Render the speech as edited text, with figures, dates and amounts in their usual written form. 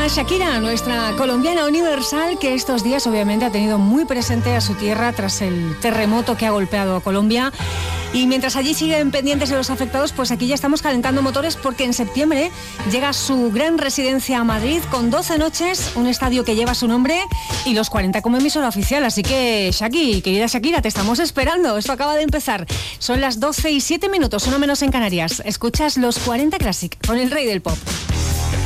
a Shakira, nuestra colombiana universal, que estos días obviamente ha tenido muy presente a su tierra tras el terremoto que ha golpeado a Colombia. Y mientras allí siguen pendientes de los afectados, pues aquí ya estamos calentando motores porque en septiembre llega su gran residencia a Madrid con 12 noches, un estadio que lleva su nombre y los 40 como emisora oficial. Así que, Shaki, querida Shakira, te estamos esperando. Esto acaba de empezar. Son las 12:07, 1 menos en Canarias. Escuchas los 40 Classic con el rey del pop.